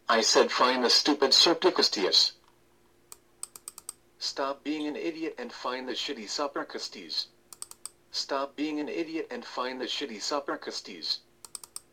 I said find the stupid Serpicustes. Stop being an idiot and find the shitty Serpicustes. Stop being an idiot and find the shitty Serpicustes.